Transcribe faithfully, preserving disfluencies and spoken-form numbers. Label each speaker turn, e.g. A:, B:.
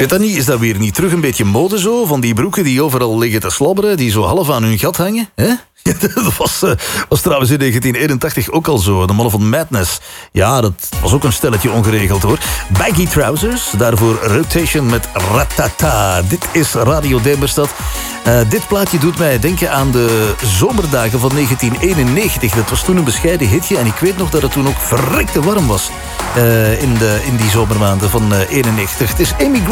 A: weet dat niet, is dat weer niet terug een beetje mode zo? Van die broeken die overal liggen te slobberen, die zo half aan hun gat hangen? Hè? Dat was, uh, was trouwens in negentien eenentachtig ook al zo. De mannen van Madness. Ja, dat was ook een stelletje ongeregeld hoor. Baggy trousers, daarvoor Rotation met Ratata. Dit is Radio Demerstad. Uh, dit plaatje doet mij denken aan de zomerdagen van negentien eenennegentig. Dat was toen een bescheiden hitje en ik weet nog dat het toen ook verrekte warm was. Uh, in, de, in die zomermaanden van uh, eenennegentig. Het is Amy Grant.